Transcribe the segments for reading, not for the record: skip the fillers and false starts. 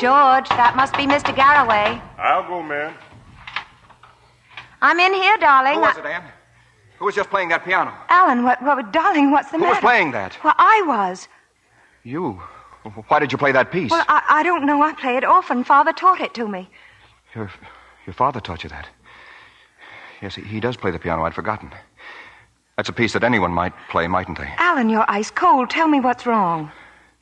George, that must be Mr. Garraway. I'll go, ma'am. I'm in here, darling. Who was it, Ann? Who was just playing that piano? Alan, darling, what's the matter? Who was playing that? Well, I was. You. Why did you play that piece? Well, I don't know. I play it often. Father taught it to me. Your father taught you that? Yes, he does play the piano. I'd forgotten. That's a piece that anyone might play, mightn't they? Alan, you're ice cold. Tell me what's wrong.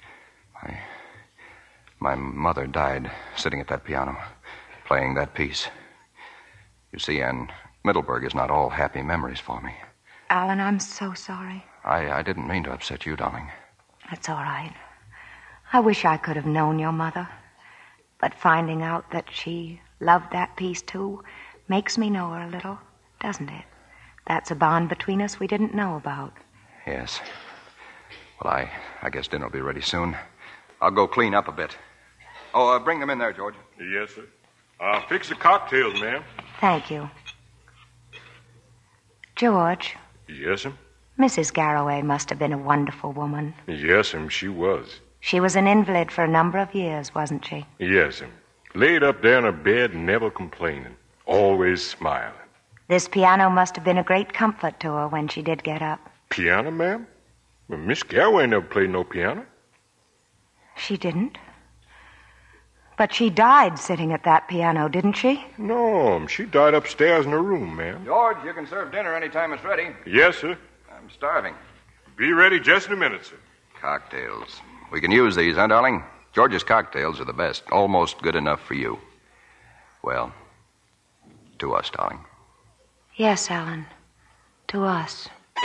My mother died sitting at that piano, playing that piece. You see, Ann, Middleburg is not all happy memories for me. Alan, I'm so sorry. I didn't mean to upset you, darling. That's all right. I wish I could have known your mother. But finding out that she loved that piece, too, makes me know her a little, doesn't it? That's a bond between us we didn't know about. Yes. Well, I guess dinner will be ready soon. I'll go clean up a bit. Oh, bring them in there, George. Yes, sir. Fix the cocktails, ma'am. Thank you. George. Yes, ma'am. Mrs. Garraway must have been a wonderful woman. Yes, ma'am, she was. She was an invalid for a number of years, wasn't she? Yes, ma'am. Laid up there in her bed, never complaining. Always smiling. This piano must have been a great comfort to her when she did get up. Piano, ma'am? Well, Miss Garraway never played no piano. She didn't? But she died sitting at that piano, didn't she? No, she died upstairs in her room, ma'am. George, you can serve dinner any time it's ready. Yes, sir. I'm starving. Be ready just in a minute, sir. Cocktails. We can use these, huh, darling? George's cocktails are the best. Almost good enough for you. Well, to us, darling. Yes, Alan. To us.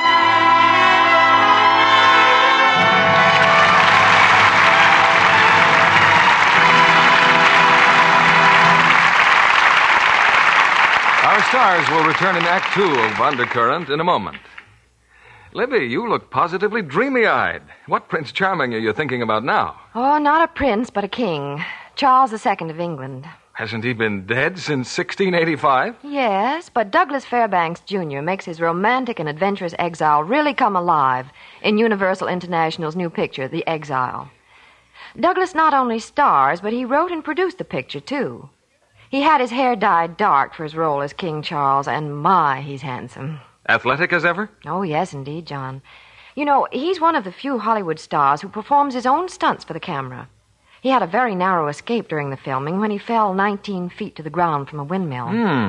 Our stars will return in Act 2 of Undercurrent in a moment. Libby, you look positively dreamy-eyed. What Prince Charming are you thinking about now? Oh, not a prince, but a king. Charles II of England. Hasn't he been dead since 1685? Yes, but Douglas Fairbanks, Jr. makes his romantic and adventurous exile really come alive in Universal International's new picture, The Exile. Douglas not only stars, but he wrote and produced the picture, too. He had his hair dyed dark for his role as King Charles, and my, he's handsome. Athletic as ever? Oh, yes, indeed, John. You know, he's one of the few Hollywood stars who performs his own stunts for the camera. He had a very narrow escape during the filming when he fell 19 feet to the ground from a windmill.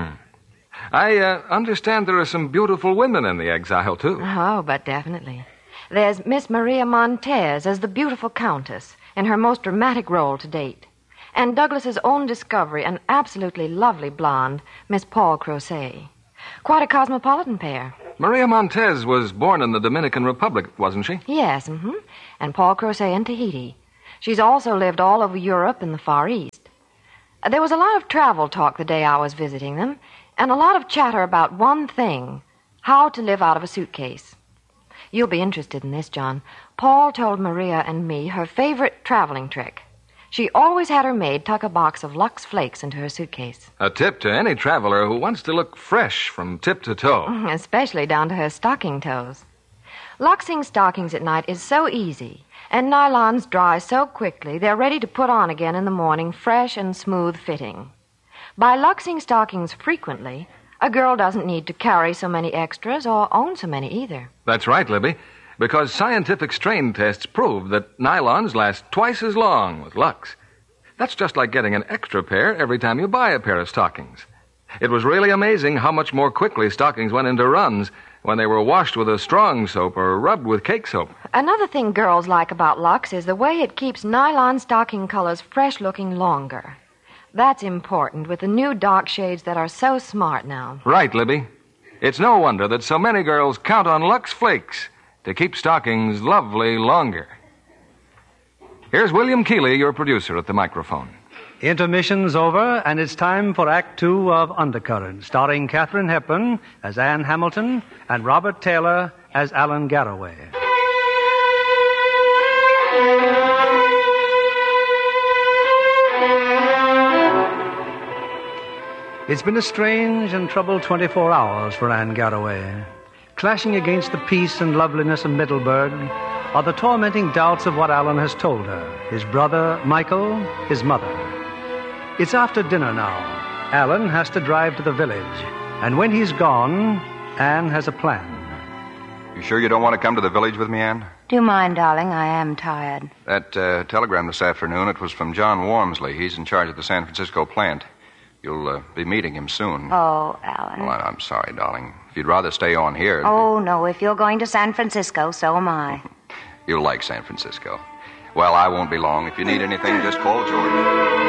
I understand there are some beautiful women in The Exile, too. Oh, but definitely. There's Miss Maria Montez as the beautiful Countess in her most dramatic role to date. And Douglas's own discovery, an absolutely lovely blonde, Miss Paul Crozet. Quite a cosmopolitan pair. Maria Montez was born in the Dominican Republic, wasn't she? Yes, and Paul Crozet in Tahiti. She's also lived all over Europe and the Far East. There was a lot of travel talk the day I was visiting them, and a lot of chatter about one thing, how to live out of a suitcase. You'll be interested in this, John. Paul told Maria and me her favorite traveling trick. She always had her maid tuck a box of Lux Flakes into her suitcase. A tip to any traveler who wants to look fresh from tip to toe. Especially down to her stocking toes. Luxing stockings at night is so easy, and nylons dry so quickly they're ready to put on again in the morning, fresh and smooth fitting. By luxing stockings frequently, a girl doesn't need to carry so many extras or own so many either. That's right, Libby. Because scientific strain tests prove that nylons last twice as long with Lux. That's just like getting an extra pair every time you buy a pair of stockings. It was really amazing how much more quickly stockings went into runs when they were washed with a strong soap or rubbed with cake soap. Another thing girls like about Lux is the way it keeps nylon stocking colors fresh-looking longer. That's important with the new dark shades that are so smart now. Right, Libby. It's no wonder that so many girls count on Lux Flakes to keep stockings lovely longer. Here's William Keeley, your producer, at the microphone. Intermission's over, and it's time for Act 2 of Undercurrent, starring Katharine Hepburn as Anne Hamilton and Robert Taylor as Alan Garraway. It's been a strange and troubled 24 hours for Anne Garraway. Clashing against the peace and loveliness of Middleburg are the tormenting doubts of what Alan has told her, his brother, Michael, his mother. It's after dinner now. Alan has to drive to the village. And when he's gone, Anne has a plan. You sure you don't want to come to the village with me, Anne? Do you mind, darling? I am tired. That telegram this afternoon, it was from John Wormsley. He's in charge of the San Francisco plant. You'll be meeting him soon. Oh, Alan. Well, I'm sorry, darling. If you'd rather stay on here... Oh, no. If you're going to San Francisco, so am I. You'll like San Francisco. Well, I won't be long. If you need anything, just call George.